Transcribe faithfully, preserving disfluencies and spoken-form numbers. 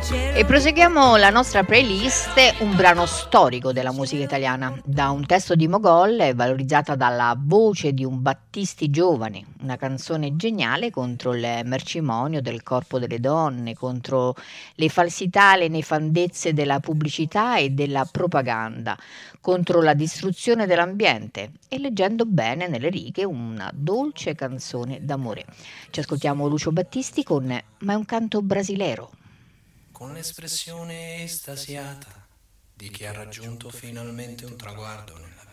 E proseguiamo la nostra playlist, un brano storico della musica italiana, da un testo di Mogol valorizzata dalla voce di un Battisti giovane, una canzone geniale contro il mercimonio del corpo delle donne, contro le falsità, le nefandezze della pubblicità e della propaganda, contro la distruzione dell'ambiente e leggendo bene nelle righe una dolce canzone d'amore. Ci ascoltiamo Lucio Battisti con Ma è un canto brasilero. Con l'espressione estasiata di chi ha raggiunto finalmente un traguardo nella